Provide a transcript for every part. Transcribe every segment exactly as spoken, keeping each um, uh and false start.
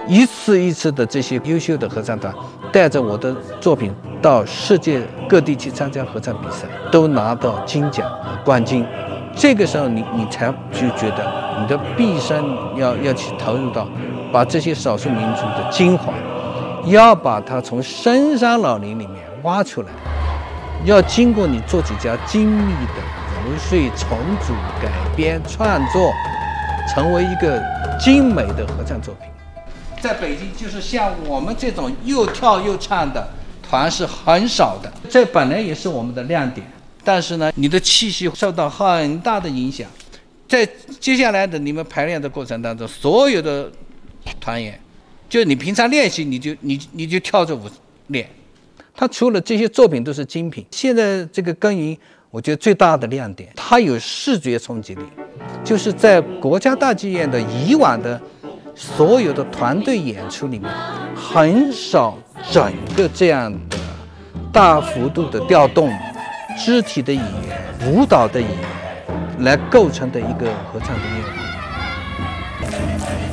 一次一次的这些优秀的合唱团带着我的作品到世界各地去参加合唱比赛，都拿到金奖冠军。这个时候你你才就觉得你的毕生要要去投入到把这些少数民族的精华，要把它从深山老林里面挖出来，要经过你作曲家精密的揉碎、重组、改编、创作，成为一个精美的合唱作品。在北京，就是像我们这种又跳又唱的团是很少的，这本来也是我们的亮点。但是呢，你的气息受到很大的影响。在接下来的你们排练的过程当中，所有的团员，就你平常练习，你就你你就跳着舞练。他除了这些作品都是精品，现在这个耕耘，我觉得最大的亮点，它有视觉冲击力，就是在国家大剧院的以往的所有的团队演出里面，很少整个这样的大幅度的调动肢体的语言、舞蹈的语言来构成的一个合唱的音乐会。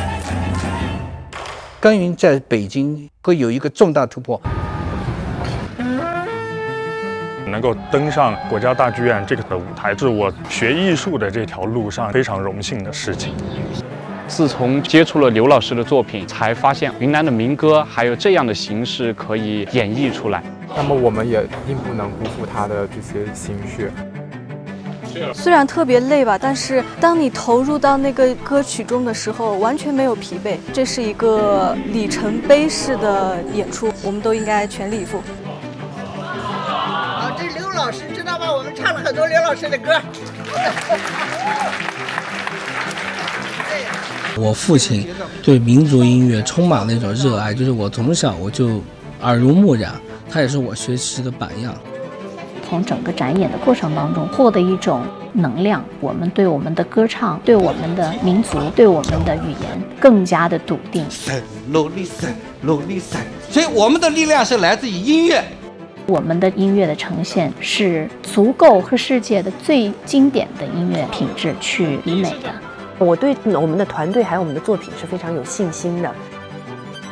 耕耘在北京会有一个重大突破， 能够登上国家大剧院这个的舞台，是我学艺术的这条路上非常荣幸的事情。 自从接触了刘老师的作品，才发现云南的民歌还有这样的形式可以演绎出来。 那么我们也并不能辜负他的这些心血。 虽然特别累吧，但是当你投入到那个歌曲中的时候，完全没有疲惫。这是一个里程碑式的演出，我们都应该全力以赴。 啊，这刘老师知道吗？我们唱了很多刘老师的歌。 我父亲对民族音乐充满那种热爱，就是我从小我就耳濡目染，他也是我学习的榜样。 从整个展演的过程当中获得一种能量，我们对我们的歌唱、对我们的民族、对我们的语言更加的笃定。 努力赛，努力赛。所以我们的力量是来自于音乐。 我们的音乐的呈现是足够和世界的最经典的音乐品质去比美的。 我对我们的团队还有我们的作品是非常有信心的。